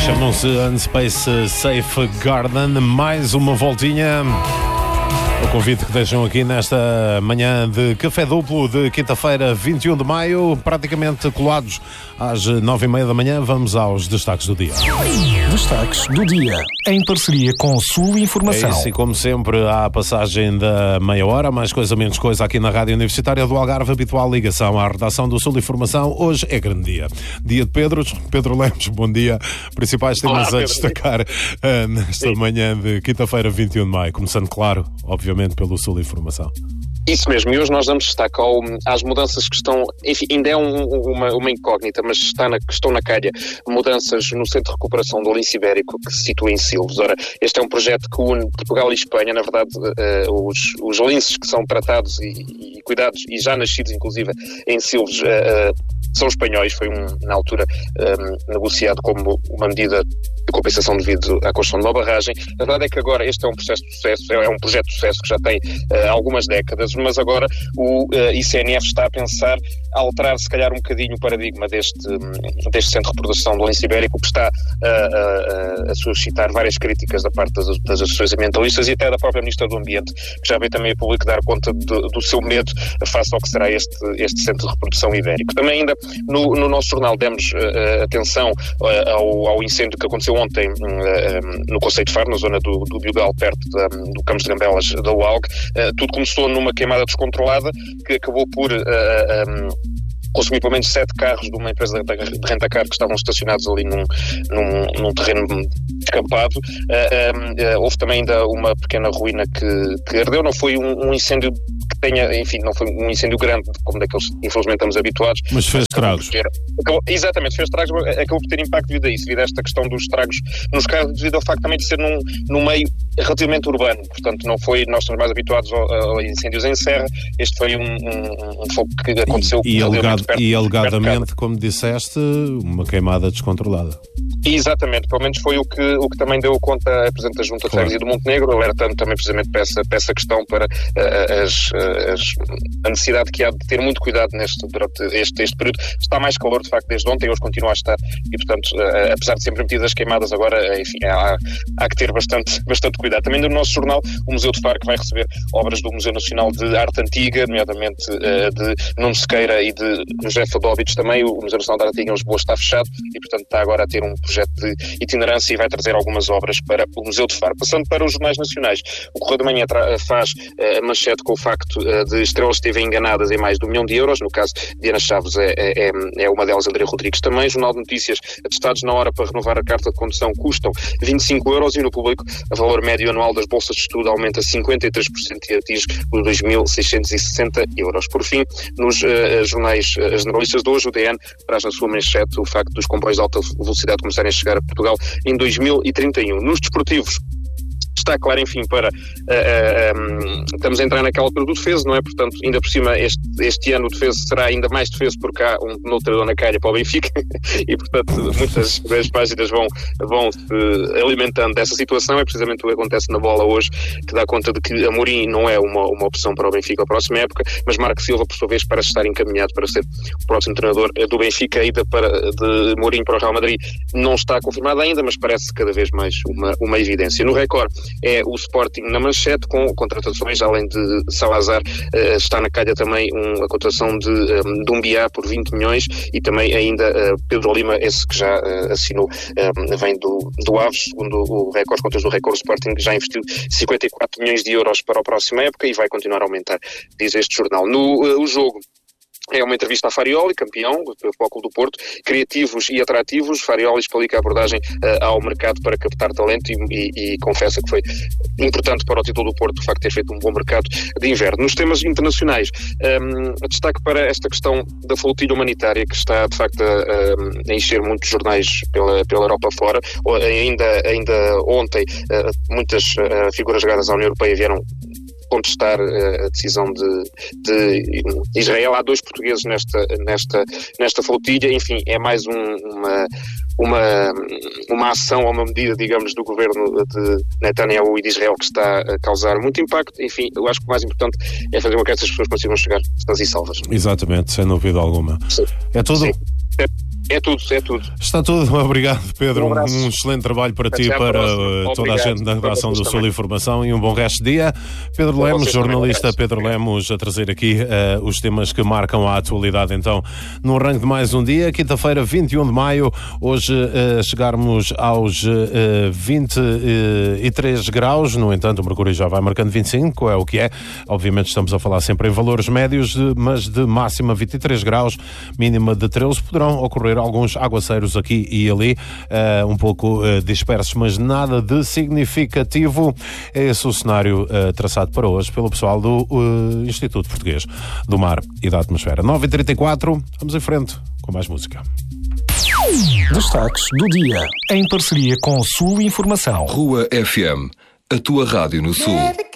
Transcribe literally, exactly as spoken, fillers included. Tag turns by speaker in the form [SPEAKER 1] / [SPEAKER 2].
[SPEAKER 1] Chamam-se Unspace Safegarden. Mais uma voltinha. O convite que deixam aqui nesta manhã de café duplo de quinta-feira, vinte e um de maio, praticamente colados às nove e meia da manhã. Vamos aos destaques do dia.
[SPEAKER 2] Destaques do dia, em parceria com Sul Informação.
[SPEAKER 1] É isso, e como sempre, há a passagem da meia hora, mais coisa, menos coisa, aqui na Rádio Universitária do Algarve, habitual ligação à redação do Sul Informação. Hoje é grande dia. Dia de Pedros. Pedro Lemos, bom dia. Principais temas Olá, a destacar uh, nesta Sim. manhã de quinta-feira, vinte e um de maio. Começando, claro, obviamente, pelo Sul Informação.
[SPEAKER 3] Isso mesmo, e hoje nós damos destaque ao, às mudanças que estão, enfim, ainda é um, uma, uma incógnita, mas está na, que estão na calha, mudanças no Centro de Recuperação do Lince Ibérico, que se situa em Silves. Ora, este é um projeto que une Portugal e Espanha. Na verdade, uh, os, os linces que são tratados e, e cuidados, e já nascidos inclusive em Silves, uh, uh, são espanhóis. Foi um, na altura um, negociado como uma medida de compensação devido à construção de uma barragem. A verdade é que agora este é um processo de sucesso, é um projeto de sucesso que já tem uh, algumas décadas, mas agora o uh, I C N F está a pensar a alterar se calhar um bocadinho o paradigma deste, um, deste Centro de Reprodução do Lince Ibérico, que está uh, uh, a suscitar várias críticas da parte das, das associações ambientalistas e até da própria Ministra do Ambiente, que já veio também a público dar conta de, do seu medo face ao que será este, este Centro de Reprodução Ibérico. Também ainda no, no nosso jornal demos uh, atenção uh, ao, ao incêndio que aconteceu ontem uh, no Conceito de Faro, na zona do, do Biogal, perto da, do Campos de Gambelas da U A L G. Uh, tudo começou numa queimada descontrolada que acabou por uh, um, consumir pelo menos sete carros de uma empresa de renta-car que estavam estacionados ali num, num, num terreno descampado. Uh, uh, houve também ainda uma pequena ruína que, que ardeu. Não foi um, um incêndio que tenha, enfim, não foi um incêndio grande, como daqueles infelizmente estamos habituados.
[SPEAKER 1] Mas fez estragos.
[SPEAKER 3] Acabou, exatamente, fez estragos, acabou por ter impacto devido a isso, devido a esta questão dos estragos nos carros, devido ao facto também de ser num, num meio relativamente urbano. Portanto, não foi, nós estamos mais habituados a, a incêndios em serra. Este foi um, um, um fogo que aconteceu
[SPEAKER 1] e, e, alegado, perto, e alegadamente, como disseste, uma queimada descontrolada.
[SPEAKER 3] Exatamente, pelo menos foi o que, o que também deu conta a Presidente da Junta de Freguesia do Montenegro, alertando também precisamente para essa, para essa questão, para uh, as, as, a necessidade que há de ter muito cuidado neste, durante este, este período. Está mais calor, de facto, desde ontem, hoje continua a estar, e portanto, uh, apesar de ser permitidas as queimadas, agora, enfim, há, há que ter bastante, bastante cuidado. Também no nosso jornal, o Museu de Faro, que vai receber obras do Museu Nacional de Arte Antiga, nomeadamente uh, de Nuno Sequeira e de José Fadóvitos também. O Museu Nacional de Arte Antiga em Lisboa está fechado e, portanto, está agora a ter um projeto de itinerância e vai trazer algumas obras para o Museu de Faro. Passando para os jornais nacionais, o Correio da Manhã faz a uh, manchete com o facto uh, de estrelas estarem enganadas em mais de um milhão de euros. No caso, Diana Chaves é, é, é uma delas, André Rodrigues também. Jornal de Notícias, atestados na hora para renovar a carta de condução custam vinte e cinco euros e no Público, o valor médio anual das bolsas de estudo aumenta cinquenta e três por cento e atinge os dois mil seiscentos e sessenta euros. Por fim, nos uh, jornais uh, generalistas de hoje, o D N traz na sua manchete o facto dos comboios de alta velocidade começarem a chegar a Portugal em dois mil e trinta e um. Nos desportivos, está claro, enfim, para uh, uh, um, estamos a entrar naquela altura do defeso, não é? Portanto, ainda por cima, este, este ano o defeso será ainda mais defeso porque há um novo treinador na calha para o Benfica e, portanto, muitas das páginas vão, vão se alimentando dessa situação. É precisamente o que acontece na Bola hoje, que dá conta de que Amorim não é uma, uma opção para o Benfica a próxima época, mas Marco Silva, por sua vez, parece estar encaminhado para ser o próximo treinador do Benfica. A ida para, de Amorim para o Real Madrid não está confirmada ainda, mas parece cada vez mais uma, uma evidência. No Record, é o Sporting na manchete, com contratações, além de Salazar, uh, está na calha também um, a contratação de um, Dumbiá por vinte milhões e também ainda uh, Pedro Lima, esse que já uh, assinou, um, vem do, do Aves, segundo o Record, contas do Record. O Sporting já investiu cinquenta e quatro milhões de euros para a próxima época e vai continuar a aumentar, diz este jornal. No uh, o jogo, é uma entrevista a Farioli, campeão do Futebol Clube do Porto, criativos e atrativos. Farioli explica a abordagem uh, ao mercado para captar talento e, e, e confessa que foi importante para o título do Porto o facto de ter feito um bom mercado de inverno. Nos temas internacionais, um, destaque para esta questão da flotilha humanitária que está de facto a, a encher muitos jornais pela, pela Europa fora. Ainda, ainda ontem uh, muitas uh, figuras ligadas à União Europeia vieram contestar uh, a decisão de, de Israel. Há dois portugueses nesta, nesta, nesta flotilha. Enfim, é mais um, uma, uma, uma ação ou uma medida, digamos, do governo de Netanyahu e de Israel que está a causar muito impacto. Enfim, eu acho que o mais importante é fazer com que essas pessoas consigam chegar sanas e salvas.
[SPEAKER 1] Exatamente, sem dúvida alguma.
[SPEAKER 3] Sim.
[SPEAKER 1] É tudo?
[SPEAKER 3] Sim. É tudo, é tudo.
[SPEAKER 1] Está tudo. Obrigado, Pedro.
[SPEAKER 3] Um,
[SPEAKER 1] um excelente trabalho para ti e para uh, toda a gente da redação do Sul Informação e um bom resto de dia. Pedro
[SPEAKER 3] para
[SPEAKER 1] Lemos, jornalista
[SPEAKER 3] também,
[SPEAKER 1] Pedro Lemos, a trazer aqui uh, os temas que marcam a atualidade, então, no arranque de mais um dia, quinta-feira, vinte e um de maio, hoje uh, chegarmos aos uh, vinte e três graus, no entanto o mercúrio já vai marcando vinte e cinco, é o que é. Obviamente estamos a falar sempre em valores médios, de, mas de máxima vinte e três graus, mínima de treze, poderão ocorrer alguns aguaceiros aqui e ali, uh, um pouco uh, dispersos, mas nada de significativo. É esse o cenário uh, traçado para hoje pelo pessoal do uh, Instituto Português do Mar e da Atmosfera. nove e trinta e quatro, vamos em frente com mais música.
[SPEAKER 2] Destaques do dia, em parceria com Sul Informação.
[SPEAKER 4] Rua F M, a tua rádio no Sul.